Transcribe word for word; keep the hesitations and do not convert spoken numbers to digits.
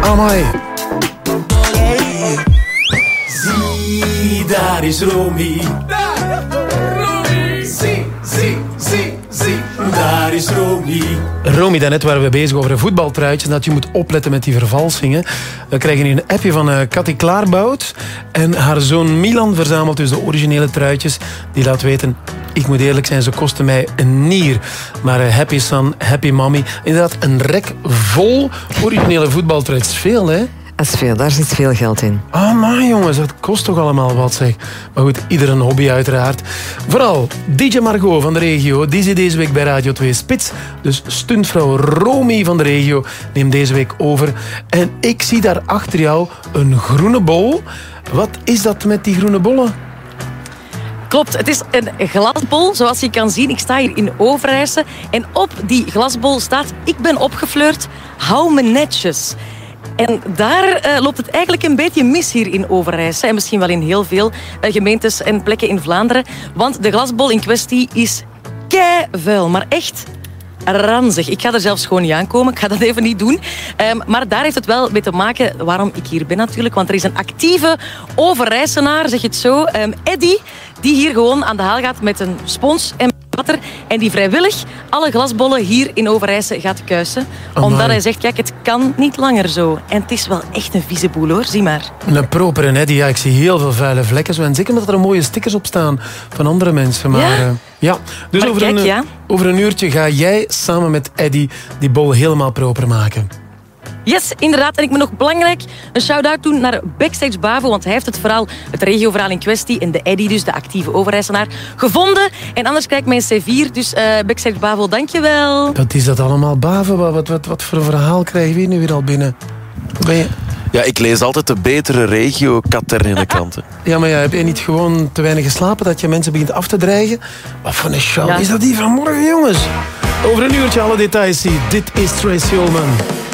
Amai. Zie, daar is Romy. Daar, Romy. Zie, zie, zie, zie. Daar is Romy. Romy, daarnet waren we bezig over een voetbaltruitje. Dat je moet opletten met die vervalsingen. We krijgen hier een appje van uh, Cathy Klaarbout. En haar zoon Milan verzamelt dus de originele truitjes. Die laat weten, ik moet eerlijk zijn, ze kosten mij een nier. Maar uh, happy son, happy mommy. Inderdaad, een rek vol originele voetbaltruitjes. Veel, hè? Dat is veel, daar zit veel geld in. Ah, maar jongens, dat kost toch allemaal wat, zeg. Maar goed, ieder een hobby uiteraard. Vooral D J Margot van de regio, die zit deze week bij Radio twee Spits. Dus stuntvrouw Romy van de regio neemt deze week over. En ik zie daar achter jou een groene bol. Wat is dat met die groene bollen? Klopt, het is een glasbol, zoals je kan zien. Ik sta hier in Overijse en op die glasbol staat: ik ben opgefleurd, hou me netjes. En daar uh, loopt het eigenlijk een beetje mis hier in Overijse. En misschien wel in heel veel uh, gemeentes en plekken in Vlaanderen. Want de glasbol in kwestie is keivuil. Maar echt ranzig. Ik ga er zelfs gewoon niet aankomen. Ik ga dat even niet doen. Um, maar daar heeft het wel mee te maken waarom ik hier ben natuurlijk. Want er is een actieve Overijsenaar, zeg je het zo, um, Eddy, die hier gewoon aan de haal gaat met een spons en water. En die vrijwillig alle glasbollen hier in Overijse gaat kuisen. Amai. Omdat hij zegt, kijk, het kan niet langer zo. En het is wel echt een vieze boel, hoor. Zie maar. Een propere Eddy, ja, ik zie heel veel vuile vlekken. Zo. En zeker omdat er mooie stickers op staan van andere mensen. Maar, Ja. Uh, ja. Dus Maar over, kijk, een, ja. over een uurtje ga jij samen met Eddy die bol helemaal proper maken. Yes, inderdaad. En ik moet nog belangrijk een shout-out doen naar Backstage Bavo, want hij heeft het verhaal, het regioverhaal in kwestie, en de Eddy, dus de actieve Overijsenaar, gevonden. En anders krijg ik mijn C vier. Dus uh, Backstage Bavo, dankjewel. Wat is dat allemaal, Bavo? Wat, wat, wat, wat voor een verhaal krijgen we hier nu weer al binnen? Hoe ben je? Ja, ik lees altijd de betere regio-Katernine-kranten. Ja, maar ja, heb je niet gewoon te weinig geslapen dat je mensen begint af te dreigen? Wat voor een show Ja. is dat hier vanmorgen, jongens? Over een uurtje alle details zie. Dit is Tracy Ullman.